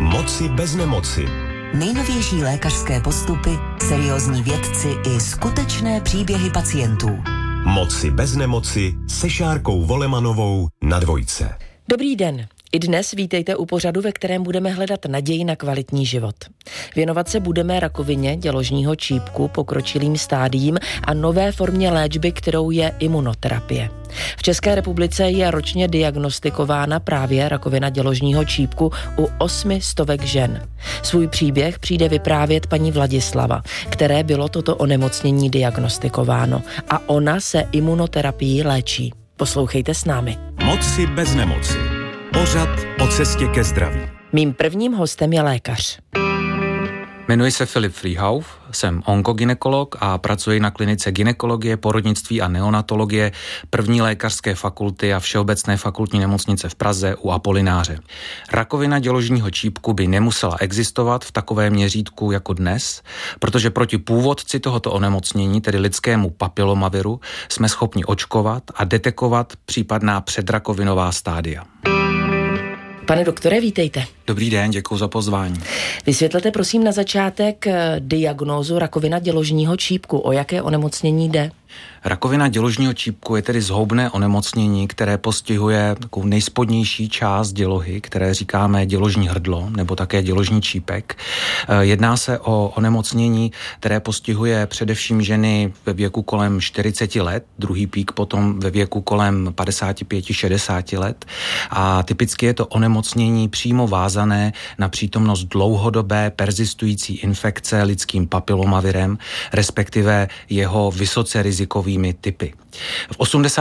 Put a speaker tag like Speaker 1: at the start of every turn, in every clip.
Speaker 1: Moci bez nemoci.
Speaker 2: Nejnovější lékařské postupy, seriózní vědci i skutečné příběhy pacientů.
Speaker 1: Moci bez nemoci se Šárkou Volemanovou na Dvojce.
Speaker 3: Dobrý den. I dnes vítejte u pořadu, ve kterém budeme hledat naději na kvalitní život. Věnovat se budeme rakovině děložního čípku, pokročilým stádiím a nové formě léčby, kterou je imunoterapie. V České republice je ročně diagnostikována právě rakovina děložního čípku u 800 žen. Svůj příběh přijde vyprávět paní Vladislava, které bylo toto onemocnění diagnostikováno, a ona se imunoterapií léčí. Poslouchejte s námi.
Speaker 1: Moci bez nemoci. Pořad o cestě ke zdraví.
Speaker 3: Mým prvním hostem je lékař.
Speaker 4: Jmenuji se Filip Frýhauf, jsem onkogynekolog a pracuji na klinice gynekologie, porodnictví a neonatologie 1. lékařské fakulty a Všeobecné fakultní nemocnice v Praze u Apolináře. Rakovina děložního čípku by nemusela existovat v takovém měřítku jako dnes, protože proti původci tohoto onemocnění, tedy lidskému papilomaviru, jsme schopni očkovat a detekovat případná předrakovinová stádia.
Speaker 3: Pane doktore, vítejte.
Speaker 4: Dobrý den, děkuji za pozvání.
Speaker 3: Vysvětlete prosím na začátek diagnózu rakovina děložního čípku. O jaké onemocnění jde?
Speaker 4: Rakovina děložního čípku je tedy zhoubné onemocnění, které postihuje takovou nejspodnější část dělohy, které říkáme děložní hrdlo nebo také děložní čípek. Jedná se o onemocnění, které postihuje především ženy ve věku kolem 40 let, druhý pík potom ve věku kolem 55-60 let. A typicky je to onemocnění přímo vázané na přítomnost dlouhodobé persistující infekce lidským papilomavirem, respektive jeho vysoce rizikovými typy. V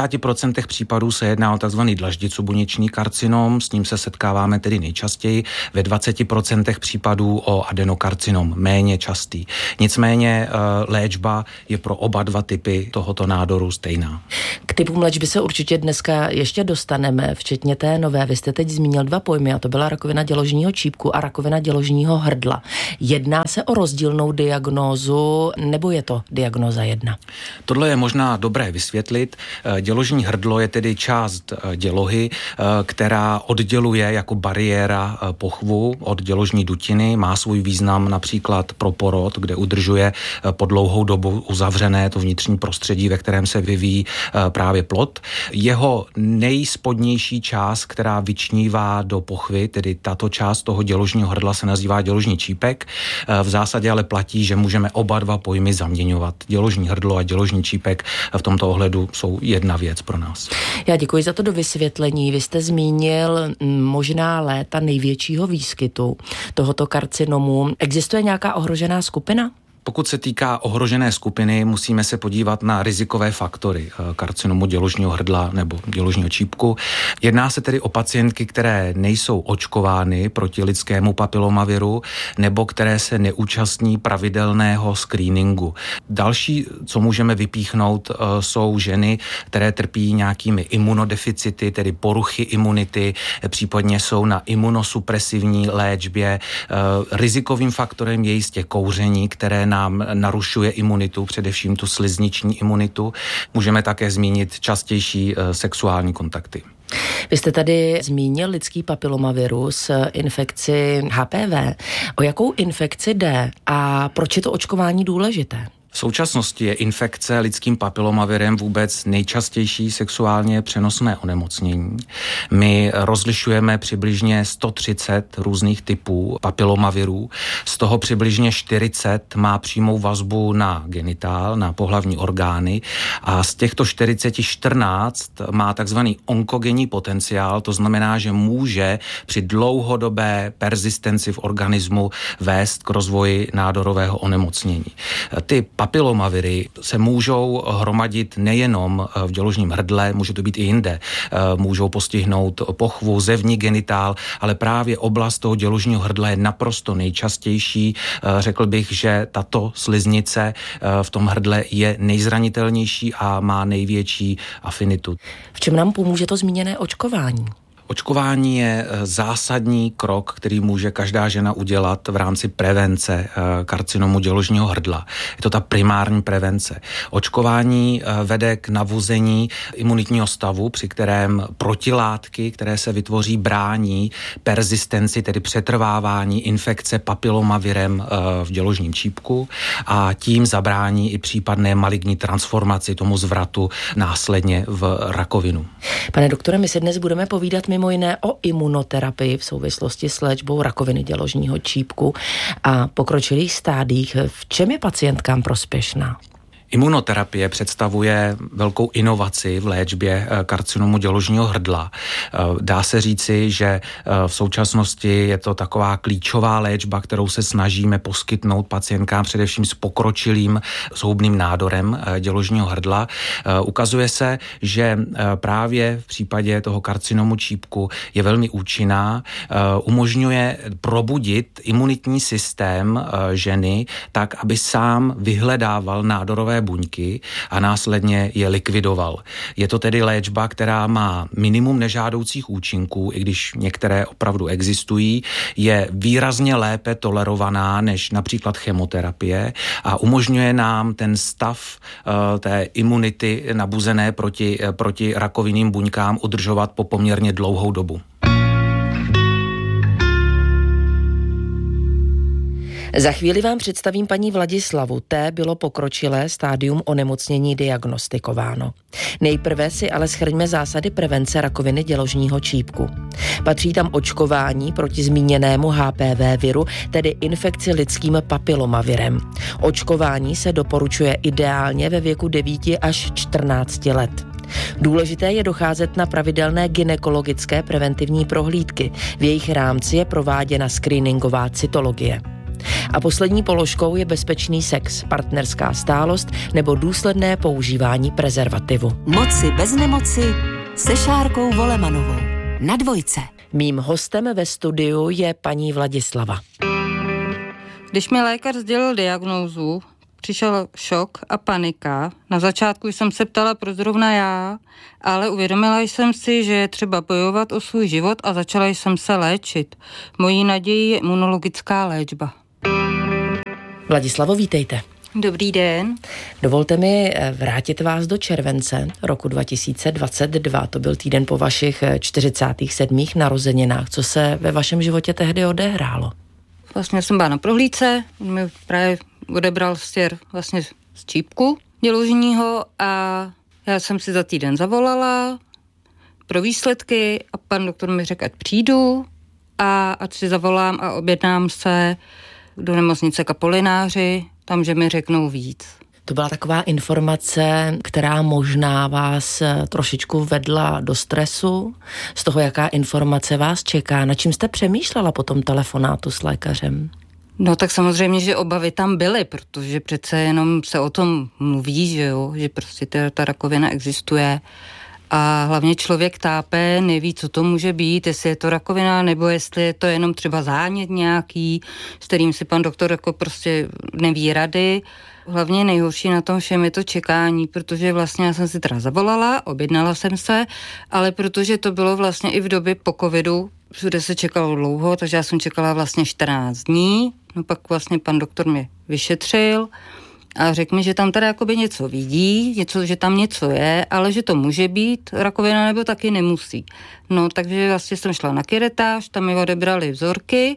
Speaker 4: 80% případů se jedná o tzv. Dlaždicobuněčný karcinom, s ním se setkáváme tedy nejčastěji, ve 20% případů o adenokarcinom, méně častý. Nicméně léčba je pro oba dva typy tohoto nádoru stejná.
Speaker 3: K typům léčby se určitě dneska ještě dostaneme, včetně té nové. Vy jste teď zmínil dva pojmy, a to byla rakovina děložního čípku a rakovina děložního hrdla. Jedná se o rozdílnou diagnózu, nebo je to diagnóza jedna?
Speaker 4: Tohle je možná dobré vysvětlit. Děložní hrdlo je tedy část dělohy, která odděluje jako bariéra pochvu od děložní dutiny. Má svůj význam například pro porod, kde udržuje po dlouhou dobu uzavřené to vnitřní prostředí, ve kterém se vyvíjí právě plod. Jeho nejspodnější část, která vyčnívá do pochvy, tedy tato část toho děložního hrdla, se nazývá děložní čípek. V zásadě ale platí, že můžeme oba dva pojmy zaměňovat. Děložní hrdlo a děložní čípek v tomto ohledu jsou jedna věc pro nás.
Speaker 3: Já děkuji za to dovysvětlení. Vy jste zmínil možná léta největšího výskytu tohoto karcinomu. Existuje nějaká ohrožená skupina?
Speaker 4: Pokud se týká ohrožené skupiny, musíme se podívat na rizikové faktory karcinomu děložního hrdla nebo děložního čípku. Jedná se tedy o pacientky, které nejsou očkovány proti lidskému papilomaviru nebo které se neúčastní pravidelného screeningu. Další, co můžeme vypíchnout, jsou ženy, které trpí nějakými imunodeficity, tedy poruchy imunity, případně jsou na imunosupresivní léčbě. Rizikovým faktorem je jistě kouření, které nám narušuje imunitu, především tu slizniční imunitu. Můžeme také zmínit častější sexuální kontakty.
Speaker 3: Vy jste tady zmínil lidský papilomavirus, infekci HPV. O jakou infekci jde a proč je to očkování důležité?
Speaker 4: V současnosti je infekce lidským papilomavirem vůbec nejčastější sexuálně přenosné onemocnění. My rozlišujeme přibližně 130 různých typů papilomavirů, z toho přibližně 40 má přímou vazbu na genitál, na pohlavní orgány a z těchto 14 má takzvaný onkogenní potenciál, to znamená, že může při dlouhodobé persistenci v organismu vést k rozvoji nádorového onemocnění. Ty papilomaviry se můžou hromadit nejenom v děložním hrdle, může to být i jinde. Můžou postihnout pochvu, zevní genitál, ale právě oblast toho děložního hrdla je naprosto nejčastější. Řekl bych, že tato sliznice v tom hrdle je nejzranitelnější a má největší afinitu.
Speaker 3: V čem nám pomůže to zmíněné očkování?
Speaker 4: Očkování je zásadní krok, který může každá žena udělat v rámci prevence karcinomu děložního hrdla. Je to ta primární prevence. Očkování vede k navození imunitního stavu, při kterém protilátky, které se vytvoří, brání persistenci, tedy přetrvávání infekce papilomavirem v děložním čípku a tím zabrání i případné maligní transformaci, tomu zvratu následně v rakovinu.
Speaker 3: Pane doktore, my se dnes budeme povídat mimo jiné o imunoterapii v souvislosti s léčbou rakoviny děložního čípku a pokročilých stádiích. V čem je pacientkám prospěšná?
Speaker 4: Imunoterapie představuje velkou inovaci v léčbě karcinomu děložního hrdla. Dá se říci, že v současnosti je to taková klíčová léčba, kterou se snažíme poskytnout pacientkám především s pokročilým zhoubným nádorem děložního hrdla. Ukazuje se, že právě v případě toho karcinomu čípku je velmi účinná, umožňuje probudit imunitní systém ženy tak, aby sám vyhledával nádorové buňky a následně je likvidoval. Je to tedy léčba, která má minimum nežádoucích účinků, i když některé opravdu existují, je výrazně lépe tolerovaná než například chemoterapie a umožňuje nám ten stav té imunity nabuzené proti rakovinným buňkám udržovat po poměrně dlouhou dobu.
Speaker 3: Za chvíli vám představím paní Vladislavu. Té bylo pokročilé stádium onemocnění diagnostikováno. Nejprve si ale shrňme zásady prevence rakoviny děložního čípku. Patří tam očkování proti zmíněnému HPV viru, tedy infekci lidským papilomavirem. Očkování se doporučuje ideálně ve věku 9 až 14 let. Důležité je docházet na pravidelné gynekologické preventivní prohlídky. V jejich rámci je prováděna screeningová cytologie. A poslední položkou je bezpečný sex, partnerská stálost nebo důsledné používání prezervativu.
Speaker 2: Moci bez nemoci se Šárkou Volemanovou na Dvojce.
Speaker 3: Mým hostem ve studiu je paní Vladislava.
Speaker 5: Když mi lékař sdělil diagnózu, přišel šok a panika. Na začátku jsem se ptala, proč zrovna já, ale uvědomila jsem si, že je třeba bojovat o svůj život a začala jsem se léčit. Mojí nadějí je imunologická léčba.
Speaker 3: Vladislavo, vítejte.
Speaker 5: Dobrý den.
Speaker 3: Dovolte mi vrátit vás do července roku 2022. To byl týden po vašich 47. narozeninách. Co se ve vašem životě tehdy odehrálo?
Speaker 5: Vlastně jsem byla na prohlídce, on mi právě odebral stěr vlastně z čípku děložního a já jsem si za týden zavolala pro výsledky a pan doktor mi řekl, ať přijdu a ať si zavolám a objednám se do nemocnice Kapolináři, tam, že mi řeknou víc.
Speaker 3: To byla taková informace, která možná vás trošičku vedla do stresu, z toho, jaká informace vás čeká. Na čím jste přemýšlela po tom telefonátu s lékařem?
Speaker 5: No tak samozřejmě, že obavy tam byly, protože přece jenom se o tom mluví, že jo, že prostě ta rakovina existuje a hlavně člověk tápe, neví, co to může být, jestli je to rakovina, nebo jestli je to jenom třeba zánět nějaký, s kterým si pan doktor jako prostě neví rady. Hlavně nejhorší na tom všem je to čekání, protože vlastně já jsem si teda zavolala, objednala jsem se, ale protože to bylo vlastně i v době po covidu, všude se čekalo dlouho, takže já jsem čekala vlastně 14 dní, no pak vlastně pan doktor mě vyšetřil a řekl mi, že tam teda jakoby něco vidí, že tam něco je, ale že to může být rakovina nebo taky nemusí. No takže vlastně jsem šla na kiretáž, tam mi odebrali vzorky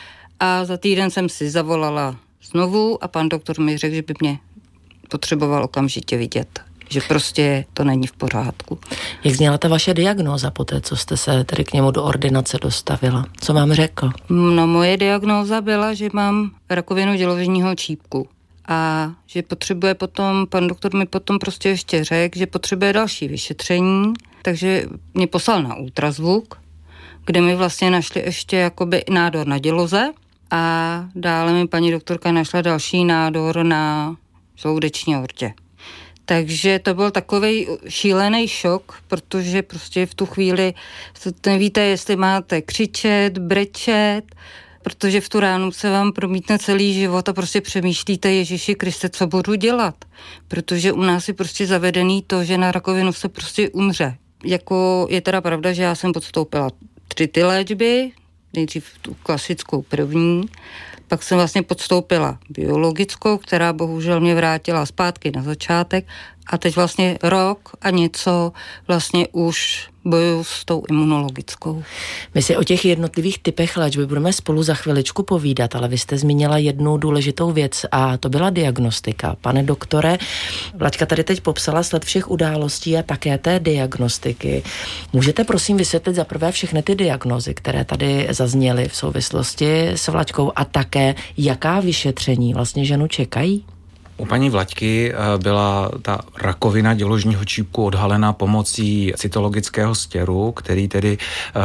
Speaker 5: a za týden jsem si zavolala znovu a pan doktor mi řekl, že by mě potřeboval okamžitě vidět, že prostě to není v pořádku.
Speaker 3: Jak zněla ta vaše diagnóza poté, co jste se tedy k němu do ordinace dostavila? Co vám řekl?
Speaker 5: No moje diagnóza byla, že mám rakovinu děložního čípku a že potřebuje potom, pan doktor mi potom prostě ještě řekl, že potřebuje další vyšetření, takže mě poslal na ultrazvuk, kde mi vlastně našli ještě jakoby nádor na děloze a dále mi paní doktorka našla další nádor na žloudeční aortě. Takže to byl takovej šílený šok, protože prostě v tu chvíli nevíte, jestli máte křičet, brečet, protože v tu ránu se vám promítne celý život a prostě přemýšlíte, Ježíši Kriste, co budu dělat? Protože u nás je prostě zavedený to, že na rakovinu se prostě umře. jako je teda pravda, že já jsem podstoupila 3 ty léčby, nejdřív tu klasickou první, pak jsem vlastně podstoupila biologickou, která bohužel mě vrátila zpátky na začátek a teď vlastně rok a něco vlastně už bojuju s tou imunologickou.
Speaker 3: My si o těch jednotlivých typech léčby budeme spolu za chviličku povídat, ale vy jste zmínila jednu důležitou věc a to byla diagnostika. Pane doktore, Vlaďka tady teď popsala sled všech událostí a také té diagnostiky. Můžete prosím vysvětlit za prvé všechny ty diagnózy, které tady zazněly v souvislosti s Vlaďkou a také jaká vyšetření vlastně ženu čekají?
Speaker 4: U paní Vlaďky byla ta rakovina děložního čípku odhalena pomocí cytologického stěru, který tedy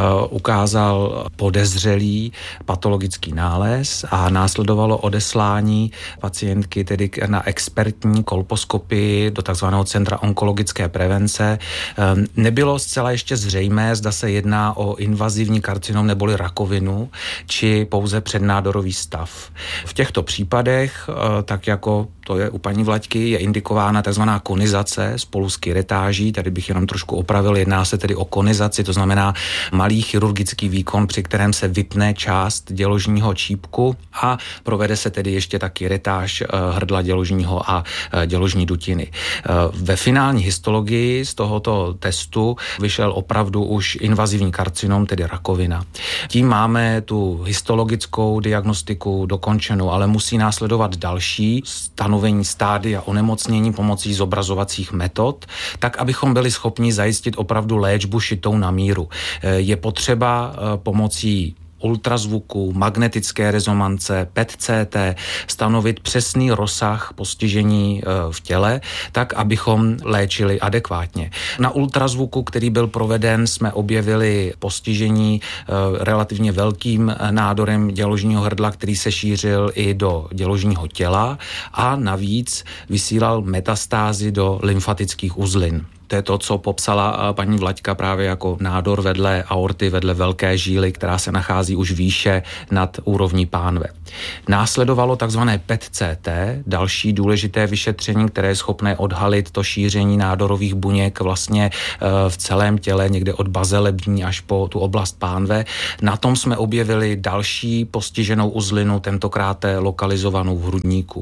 Speaker 4: ukázal podezřelý patologický nález a následovalo odeslání pacientky tedy na expertní kolposkopii do takzvaného Centra onkologické prevence. Nebylo zcela ještě zřejmé, zda se jedná o invazivní karcinom neboli rakovinu, či pouze přednádorový stav. V těchto případech, tak jako to je u paní Vlaďky, je indikována takzvaná konizace spolu s kyretáží. Tady bych jenom trošku opravil, jedná se tedy o konizaci, to znamená malý chirurgický výkon, při kterém se vypne část děložního čípku a provede se tedy ještě ta kyretáž hrdla děložního a děložní dutiny. Ve finální histologii z tohoto testu vyšel opravdu už invazivní karcinom, tedy rakovina. Tím máme tu histologickou diagnostiku dokončenou, ale musí následovat další stanovení stádia onemocnění pomocí zobrazovacích metod, tak abychom byli schopni zajistit opravdu léčbu šitou na míru. Je potřeba pomocí ultrazvuku, magnetické rezonance, PET-CT stanovit přesný rozsah postižení v těle, tak abychom léčili adekvátně. Na ultrazvuku, který byl proveden, jsme objevili postižení relativně velkým nádorem děložního hrdla, který se šířil i do děložního těla a navíc vysílal metastázy do lymfatických uzlin. To je to, co popsala paní Vlaďka právě jako nádor vedle aorty, vedle velké žíly, která se nachází už výše nad úrovní pánve. Následovalo takzvané PET-CT, další důležité vyšetření, které je schopné odhalit to šíření nádorových buněk vlastně v celém těle, někde od bazelební až po tu oblast pánve. Na tom jsme objevili další postiženou uzlinu, tentokrát lokalizovanou v hrudníku.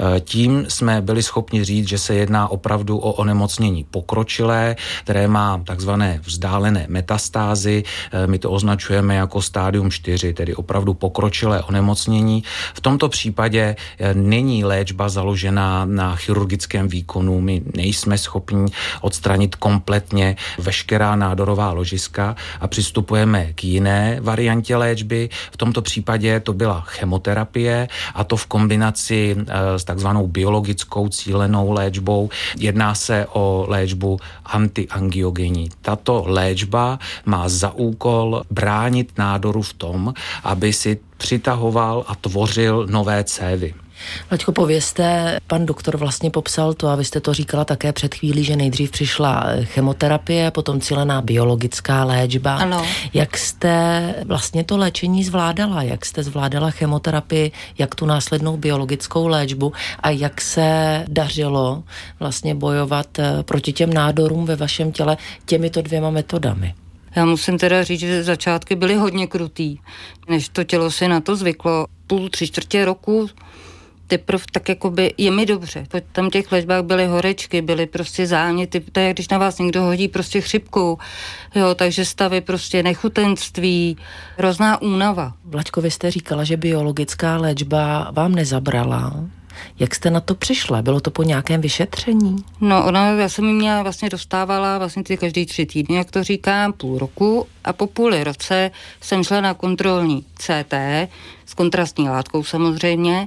Speaker 4: Tím jsme byli schopni říct, že se jedná opravdu o onemocnění pokročilé, které má takzvané vzdálené metastázy. My to označujeme jako stádium 4, tedy opravdu pokročilé onemocnění. V tomto případě není léčba založená na chirurgickém výkonu. My nejsme schopni odstranit kompletně veškerá nádorová ložiska a přistupujeme k jiné variantě léčby. V tomto případě to byla chemoterapie a to v kombinaci s takzvanou biologickou cílenou léčbou. Jedná se o léčbu antiangiogenní. Tato léčba má za úkol bránit nádoru v tom, aby si přitahoval a tvořil nové cévy.
Speaker 3: Laďko, povězte, pan doktor vlastně popsal to, a vy jste to říkala také před chvílí, že nejdřív přišla chemoterapie, potom cílená biologická léčba.
Speaker 5: Ano.
Speaker 3: Jak jste vlastně to léčení zvládala? Jak jste zvládala chemoterapii, jak tu následnou biologickou léčbu a jak se dařilo vlastně bojovat proti těm nádorům ve vašem těle těmito 2 metodami?
Speaker 5: Já musím teda říct, že začátky byly hodně krutý. Než to tělo si na to zvyklo, 3/4 roku teprve tak jakoby je mi dobře. Tam v těch léčbách byly horečky, byly prostě záněty, to je, když na vás někdo hodí prostě chřipku, jo, takže stavy prostě nechutenství, hrozná únava.
Speaker 3: Vlaďko, vy jste říkala, že biologická léčba vám nezabrala. Jak jste na to přišla? Bylo to po nějakém vyšetření?
Speaker 5: No, já jsem ji měla vlastně dostávala vlastně ty každý 3 týdny, jak to říkám, půl roku a po půl roce jsem šla na kontrolní CT s kontrastní látkou samozřejmě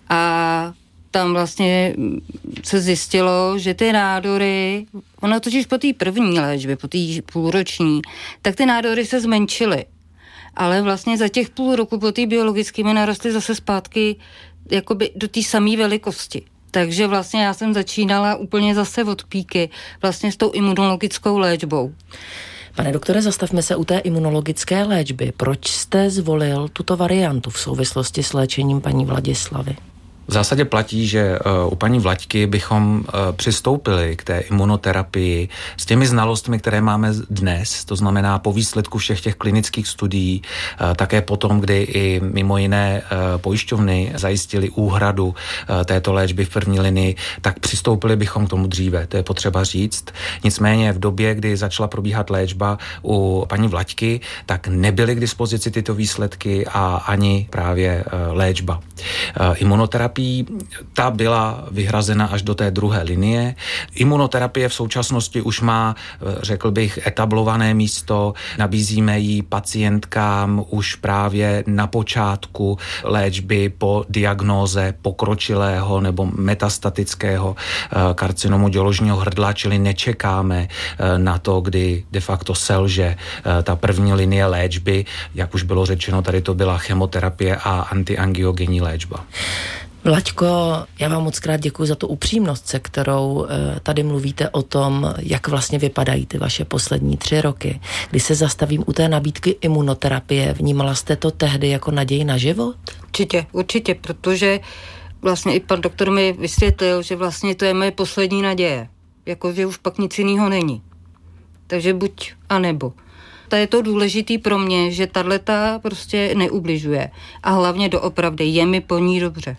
Speaker 5: a tam vlastně se zjistilo, že ty nádory, ono totiž po té první léčbě, po té půlroční, tak ty nádory se zmenšily. Ale vlastně za těch půl roku po té biologické mi narostly zase zpátky jakoby do té samé velikosti. Takže vlastně já jsem začínala úplně zase od píky, vlastně s tou imunologickou léčbou.
Speaker 3: Pane doktore, zastavme se u té imunologické léčby. Proč jste zvolil tuto variantu v souvislosti s léčením paní Vladislavy?
Speaker 4: V zásadě platí, že u paní Vlaďky bychom přistoupili k té imunoterapii s těmi znalostmi, které máme dnes, to znamená po výsledku všech těch klinických studií, také potom, kdy i mimo jiné pojišťovny zajistili úhradu této léčby v první linii, tak přistoupili bychom k tomu dříve, to je potřeba říct. Nicméně v době, kdy začala probíhat léčba u paní Vlaďky, tak nebyly k dispozici tyto výsledky a ani právě léčba. Imunoterapii, ta byla vyhrazena až do té druhé linie. Imunoterapie v současnosti už má, řekl bych, etablované místo. Nabízíme ji pacientkám už právě na počátku léčby po diagnóze pokročilého nebo metastatického karcinomu děložního hrdla, čili nečekáme na to, kdy de facto selže ta první linie léčby. Jak už bylo řečeno, tady to byla chemoterapie a antiangiogenní léčba.
Speaker 3: Vlaďko, já vám moc krát děkuji za tu upřímnost, se kterou tady mluvíte o tom, jak vlastně vypadají ty vaše poslední 3 roky. Když se zastavím u té nabídky imunoterapie, vnímala jste to tehdy jako naději na život?
Speaker 5: Určitě, protože vlastně i pan doktor mi vysvětlil, že vlastně to je moje poslední naděje. Jakože už pak nic jiného není. Takže buď a nebo. To je to důležitý pro mě, že tato prostě neubližuje. A hlavně doopravdy je mi po ní dobře.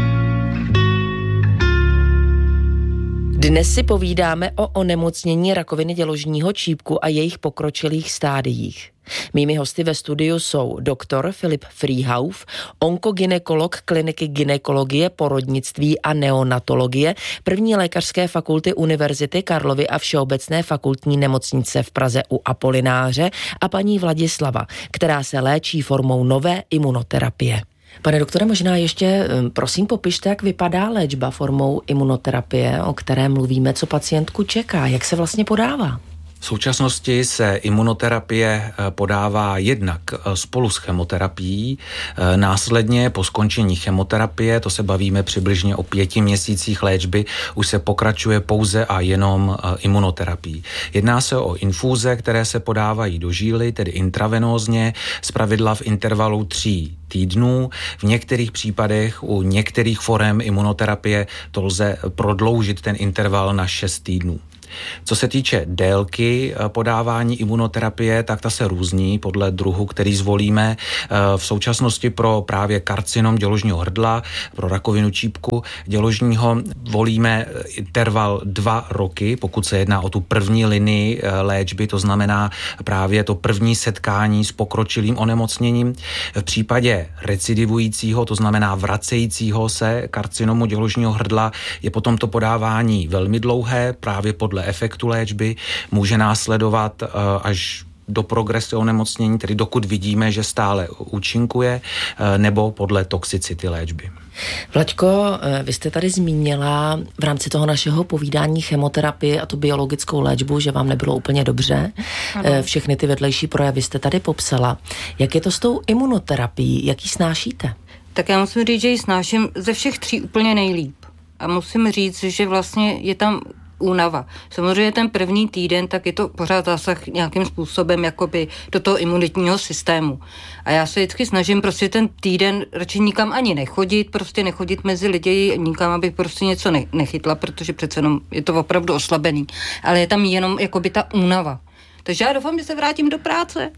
Speaker 3: Dnes si povídáme o onemocnění rakoviny děložního čípku a jejich pokročilých stádiích. Mými hosty ve studiu jsou doktor Filip Frýhauf, onkogynekolog kliniky gynekologie, porodnictví a neonatologie první lékařské fakulty Univerzity Karlovy a Všeobecné fakultní nemocnice v Praze u Apolináře, a paní Vladislava, která se léčí formou nové imunoterapie. Pane doktore, možná ještě prosím popište, jak vypadá léčba formou imunoterapie, o které mluvíme, co pacientku čeká, jak se vlastně podává?
Speaker 4: V současnosti se imunoterapie podává jednak spolu s chemoterapií, následně po skončení chemoterapie, to se bavíme přibližně o 5 měsících léčby, už se pokračuje pouze a jenom imunoterapií. Jedná se o infúze, které se podávají do žíly, tedy intravenózně, zpravidla v intervalu 3 týdnů. V některých případech u některých forem imunoterapie to lze prodloužit ten interval na 6 týdnů. Co se týče délky podávání imunoterapie, tak ta se různí podle druhu, který zvolíme. V současnosti pro právě karcinom děložního hrdla, pro rakovinu čípku děložního volíme interval 2 roky, pokud se jedná o tu první linii léčby, to znamená právě to první setkání s pokročilým onemocněním. V případě recidivujícího, to znamená vracejícího se karcinomu děložního hrdla, je potom to podávání velmi dlouhé, právě podle efektu léčby, může následovat až do progrese onemocnění, tedy dokud vidíme, že stále účinkuje, nebo podle toxicity léčby.
Speaker 3: Vlaďko, vy jste tady zmínila v rámci toho našeho povídání chemoterapii a tu biologickou léčbu, že vám nebylo úplně dobře. Ano. Všechny ty vedlejší projevy jste tady popsala. Jak je to s tou imunoterapií? Jak ji snášíte?
Speaker 5: Tak já musím říct, že ji snáším ze všech 3 úplně nejlíp. A musím říct, že vlastně je tam únava. Samozřejmě ten první týden, tak je to pořád zásah nějakým způsobem jakoby do toho imunitního systému. A já se vždycky snažím prostě ten týden radši nikam ani nechodit, prostě nechodit mezi lidi nikam, abych prostě něco nechytla, protože přece jenom je to opravdu oslabený. Ale je tam jenom jakoby ta únava. Takže já doufám, že se vrátím do práce.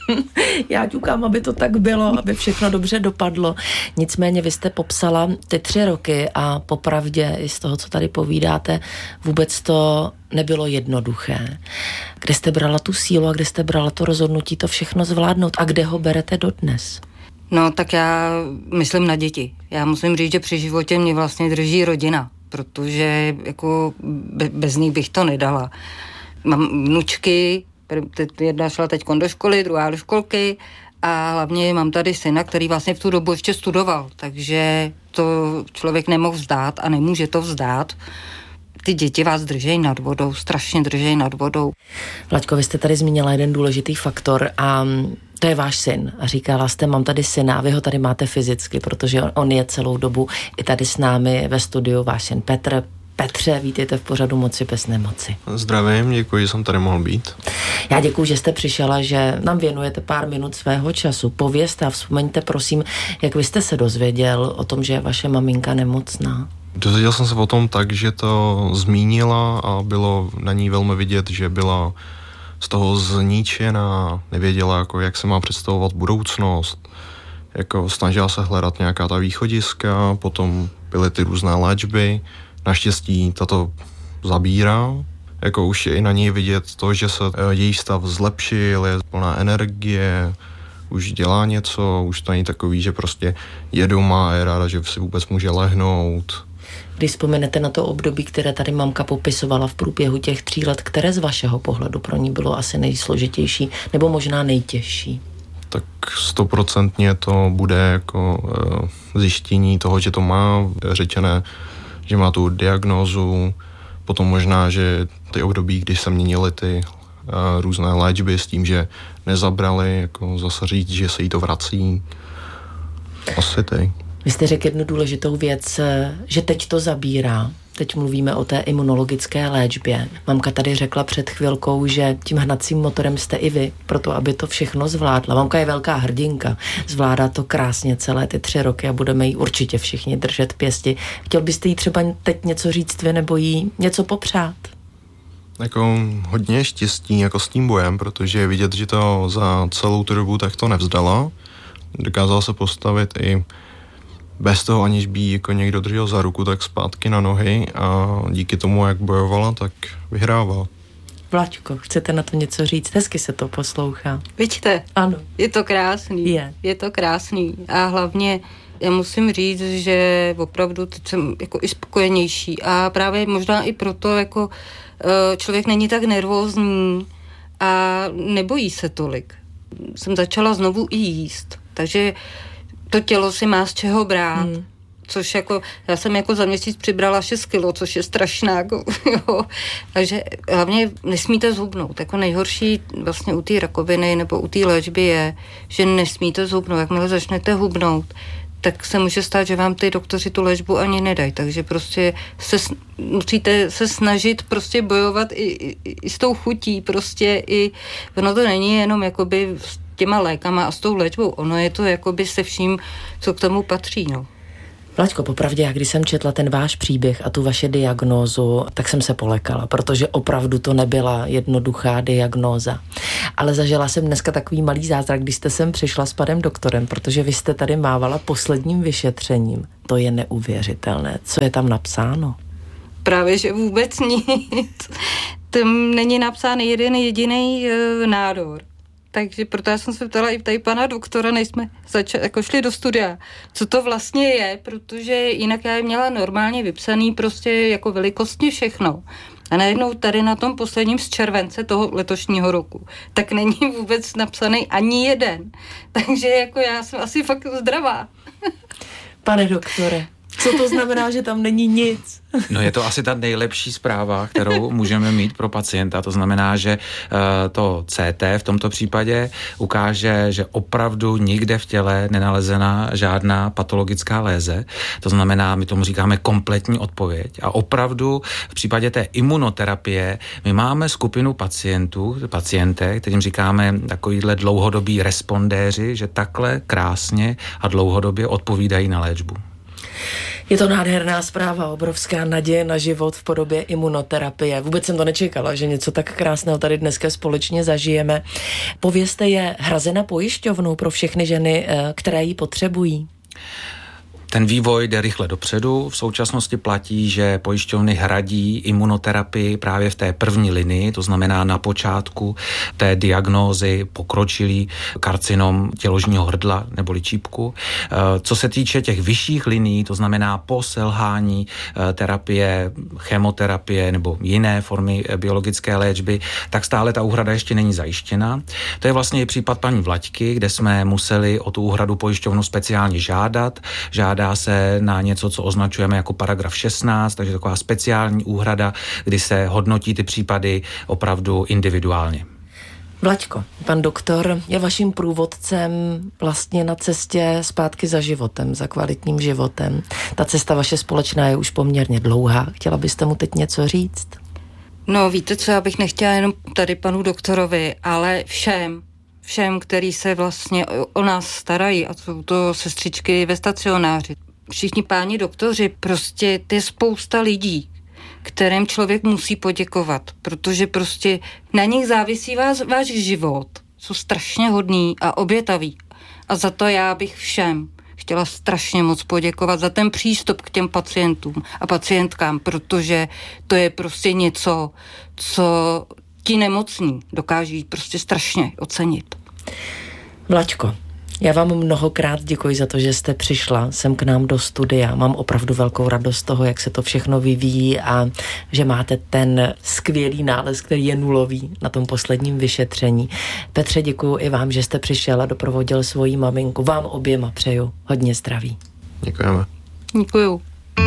Speaker 3: Já ťukám, aby to tak bylo, aby všechno dobře dopadlo. Nicméně vy jste popsala ty 3 roky a popravdě i z toho, co tady povídáte, vůbec to nebylo jednoduché. Kde jste brala tu sílu a kde jste brala to rozhodnutí to všechno zvládnout a kde ho berete dodnes?
Speaker 5: No tak já myslím na děti. Já musím říct, že při životě mě vlastně drží rodina, protože jako bez nich bych to nedala. Mám vnučky, jedna šla teď do školy, druhá do školky a hlavně mám tady syna, který vlastně v tu dobu ještě studoval, takže to člověk nemohl vzdát a nemůže to vzdát. Ty děti vás držejí nad vodou, strašně držejí nad vodou.
Speaker 3: Vlaďko, vy jste tady zmínila jeden důležitý faktor a to je váš syn. A říkala jste, mám tady syna a vy ho tady máte fyzicky, protože on je celou dobu i tady s námi ve studiu, váš syn Petr. Petře, vítejte v pořadu Moci bez nemoci.
Speaker 6: Zdravím, děkuji, že jsem tady mohl být.
Speaker 3: Já děkuji, že jste přišel a že nám věnujete pár minut svého času. Povězte a vzpomeňte prosím, jak vy jste se dozvěděl o tom, že je vaše maminka nemocná.
Speaker 6: Dozvěděl jsem se o tom tak, že to zmínila a bylo na ní velmi vidět, že byla z toho zničená, nevěděla, jako, jak se má představovat budoucnost. Jako, snažila se hledat nějaká ta východiska, potom byly ty různé léčby. Naštěstí tato zabírá. Jako už je i na ní vidět to, že se její stav zlepšil, je plná energie, už dělá něco, už to není takový, že prostě je doma a je ráda, že si vůbec může lehnout.
Speaker 3: Když vzpomenete na to období, které tady mamka popisovala v průběhu těch 3 let, které z vašeho pohledu pro ní bylo asi nejsložitější nebo možná nejtěžší?
Speaker 6: Tak 100% to bude jako zjištění toho, že to má řečené, že má tu diagnózu, potom možná, že ty období, když se měnily ty různé léčby s tím, že nezabrali, jako zase říct, že se jí to vrací. Asi ty.
Speaker 3: Vy jste řekl jednu důležitou věc, že teď to zabírá. Teď mluvíme o té imunologické léčbě. Mamka tady řekla před chvilkou, že tím hnacím motorem jste i vy, proto aby to všechno zvládla. Mamka je velká hrdinka, zvládá to krásně celé ty 3 roky a budeme jí určitě všichni držet pěsti. Chtěl byste jí třeba teď něco říct vy nebo jí něco popřát?
Speaker 6: Jako hodně štěstí jako s tím bojem, protože je vidět, že to za celou tu dobu tak to nevzdala. Dokázala se postavit i bez toho, aniž by jako někdo držel za ruku, tak zpátky na nohy a díky tomu, jak bojovala, tak vyhrával.
Speaker 3: Vláďko, chcete na to něco říct? Hezky se to poslouchá.
Speaker 5: Vidíte?
Speaker 3: Ano.
Speaker 5: Je to krásný. Je to krásný. A hlavně já musím říct, že opravdu teď jsem jako i spokojenější a právě možná i proto jako člověk není tak nervózní a nebojí se tolik. Jsem začala znovu i jíst, takže to tělo si má z čeho brát, což jako, já jsem jako za měsíc přibrala 6 kilo, což je strašná, jako, jo. Takže hlavně nesmíte zhubnout, jako nejhorší vlastně u té rakoviny nebo u té léčby je, že nesmíte zhubnout, jakmile začnete hubnout, tak se může stát, že vám ty doktoři tu léčbu ani nedají, takže prostě musíte se snažit prostě bojovat i s tou chutí, prostě i, ono to není jenom jakoby těma lékama a s tou léčbou, ono je to jakoby se vším, co k tomu patří, no.
Speaker 3: Vlaďko, popravdě, já když jsem četla ten váš příběh a tu vaše diagnózu, tak jsem se polekala, protože opravdu to nebyla jednoduchá diagnóza. Ale zažila jsem dneska takový malý zázrak, když jste sem přišla s panem doktorem, protože vy jste tady mávala posledním vyšetřením. To je neuvěřitelné. Co je tam napsáno?
Speaker 5: Právě, že vůbec nic. Tam není napsán jeden jediný nádor. Takže proto já jsem se ptala i tady pana doktora, než jsme jako šli do studia, co to vlastně je, protože jinak já měla normálně vypsaný prostě jako velikostně všechno. A najednou tady na tom posledním z července toho letošního roku, tak není vůbec napsaný ani jeden. Takže jako já jsem asi fakt zdravá.
Speaker 3: Pane doktore, co to znamená, že tam není nic?
Speaker 4: No je to asi ta nejlepší zpráva, kterou můžeme mít pro pacienta. To znamená, že to CT v tomto případě ukáže, že opravdu nikde v těle nenalezena žádná patologická léze. To znamená, my tomu říkáme kompletní odpověď. A opravdu v případě té imunoterapie my máme skupinu pacientek, kterým říkáme takovýhle dlouhodobí respondéři, že takhle krásně a dlouhodobě odpovídají na léčbu.
Speaker 3: Je to nádherná zpráva, obrovská naděje na život v podobě imunoterapie. Vůbec jsem to nečekala, že něco tak krásného tady dneska společně zažijeme. Povězte, je hrazena pojišťovnou pro všechny ženy, které ji potřebují?
Speaker 4: Ten vývoj jde rychle dopředu. V současnosti platí, že pojišťovny hradí imunoterapii právě v té první linii, to znamená na počátku té diagnózy pokročilý karcinom těložního hrdla neboli čípku. Co se týče těch vyšších linií, to znamená po selhání terapie, chemoterapie nebo jiné formy biologické léčby, tak stále ta úhrada ještě není zajištěna. To je vlastně i případ paní Vlaďky, kde jsme museli o tu úhradu pojišťovnu speciálně žádat. Žádá se na něco, co označujeme jako paragraf 16, takže taková speciální úhrada, kdy se hodnotí ty případy opravdu individuálně.
Speaker 3: Vlaďko, pan doktor je vaším průvodcem vlastně na cestě zpátky za životem, za kvalitním životem. Ta cesta vaše společná je už poměrně dlouhá. Chtěla byste mu teď něco říct?
Speaker 5: No víte co, já bych nechtěla jenom tady panu doktorovi, ale všem, který se vlastně o nás starají, a jsou to sestřičky ve stacionáři. Všichni páni doktoři, prostě to je spousta lidí, kterým člověk musí poděkovat, protože prostě na nich závisí váš život. Jsou strašně hodný a obětaví. A za to já bych všem chtěla strašně moc poděkovat za ten přístup k těm pacientům a pacientkám, protože to je prostě něco, co ti nemocní dokáží prostě strašně ocenit.
Speaker 3: Vlaďko, já vám mnohokrát děkuji za to, že jste přišla sem k nám do studia. Mám opravdu velkou radost z toho, jak se to všechno vyvíjí a že máte ten skvělý nález, který je nulový na tom posledním vyšetření. Petře, děkuji i vám, že jste přišel a doprovodil svoji maminku. Vám oběma přeju hodně zdraví.
Speaker 6: Děkujeme.
Speaker 5: Děkuju.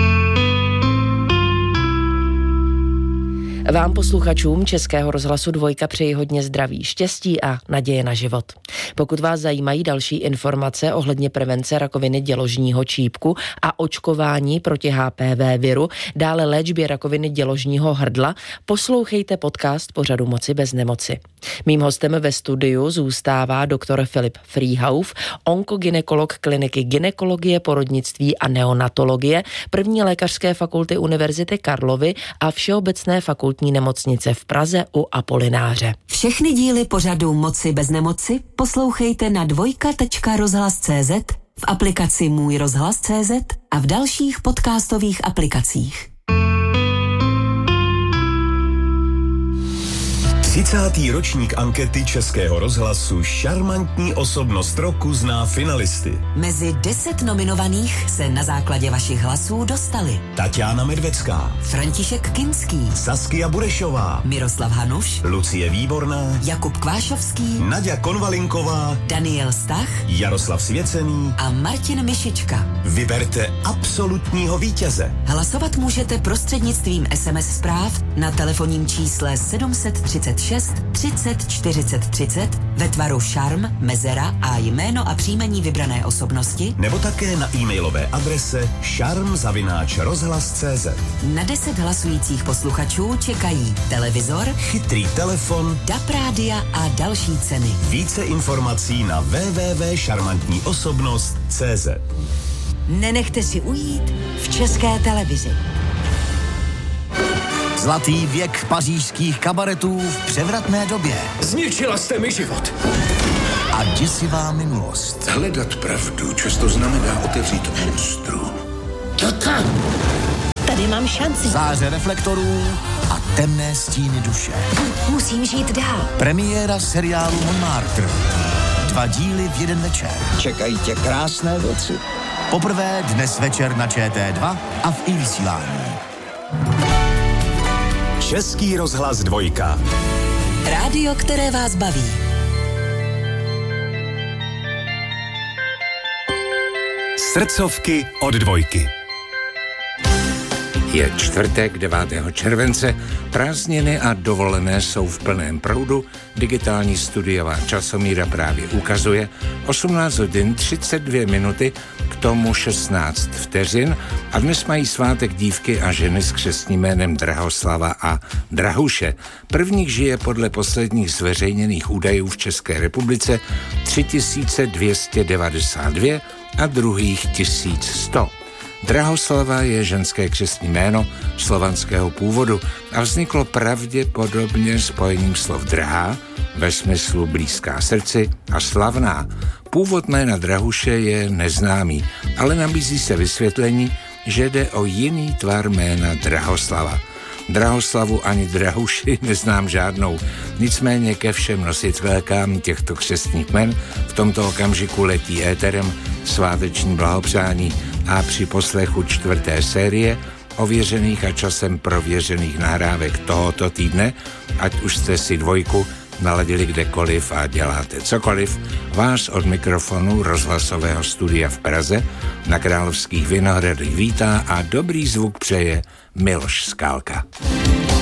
Speaker 3: Vám posluchačům Českého rozhlasu Dvojka přeji hodně zdraví, štěstí a naděje na život. Pokud vás zajímají další informace ohledně prevence rakoviny děložního čípku a očkování proti HPV viru, dále léčbě rakoviny děložního hrdla, poslouchejte podcast pořadu Moci bez nemoci. Mým hostem ve studiu zůstává doktor Filip Frýhauf, onkogynekolog kliniky gynekologie, porodnictví a neonatologie, první lékařské fakulty Univerzity Karlovy a Všeobecné fakultní nemocnice v Praze u Apolináře.
Speaker 2: Všechny díly pořadu Moci bez nemoci poslouchejte na dvojka.rozhlas.cz, v aplikaci Můj rozhlas.cz a v dalších podcastových aplikacích.
Speaker 1: 30. ročník ankety Českého rozhlasu Šarmantní osobnost roku zná finalisty.
Speaker 2: Mezi 10 nominovaných se na základě vašich hlasů dostali
Speaker 1: Tatiana Medvecká,
Speaker 2: František Kinský,
Speaker 1: Saskia Burešová,
Speaker 2: Miroslav Hanuš,
Speaker 1: Lucie Výborná,
Speaker 2: Jakub Kvášovský,
Speaker 1: Naďa Konvalinková,
Speaker 2: Daniel Stach
Speaker 1: Jaroslav Svěcený
Speaker 2: a Martin Mišička.
Speaker 1: Vyberte absolutního vítěze.
Speaker 2: Hlasovat můžete prostřednictvím SMS zpráv na telefonním čísle 736 30 40 30 ve tvaru šarm, mezera a jméno a příjmení vybrané osobnosti,
Speaker 1: nebo také na e-mailové adrese šarm@rozhlas.cz.
Speaker 2: Na 10 hlasujících posluchačů čekají televizor,
Speaker 1: Chytrý telefon,
Speaker 2: DAB rádia a další ceny.
Speaker 1: Více informací na www.šarmantníosobnost.cz.
Speaker 2: Nenechte si ujít v České televizi.
Speaker 7: Zlatý věk pařížských kabaretů v převratné době.
Speaker 8: Zničila jste mi život.
Speaker 7: A děsivá minulost.
Speaker 8: Hledat pravdu často znamená otevřít monstru.
Speaker 2: Tady mám šanci.
Speaker 7: Záře reflektorů a temné stíny duše.
Speaker 2: Musím žít dál.
Speaker 7: Premiéra seriálu Montmartre. 2 díly v jeden večer.
Speaker 8: Čekají tě krásné věci.
Speaker 7: Poprvé dnes večer na ČT2 a v iVysílání.
Speaker 1: Český rozhlas Dvojka.
Speaker 2: Rádio, které vás baví.
Speaker 1: Srdcovky od Dvojky.
Speaker 9: Je čtvrtek 9. července, prázdniny a dovolené jsou v plném proudu, digitální studiová časomíra právě ukazuje 18 hodin 32 minuty, k tomu 16 vteřin a dnes mají svátek dívky a ženy s křestním jménem Drahoslava a Drahuše. Prvních žije podle posledních zveřejněných údajů v České republice 3292 a druhých 1100. Drahoslava je ženské křestní jméno slovanského původu a vzniklo pravděpodobně spojením slov drahá, ve smyslu blízká srdci, a slavná. Původ jména Drahuše je neznámý, ale nabízí se vysvětlení, že jde o jiný tvar jména Drahoslava. Drahoslavu ani Drahuši neznám žádnou, nicméně ke všem nositelkám těchto křestních jmen v tomto okamžiku letí éterem sváteční blahopřání a při poslechu 4. série ověřených a časem prověřených nahrávek tohoto týdne, ať už jste si Dvojku naladili kdekoliv a děláte cokoliv, vás od mikrofonu rozhlasového studia v Praze na Královských Vinohradech vítá a dobrý zvuk přeje Miloš Skálka.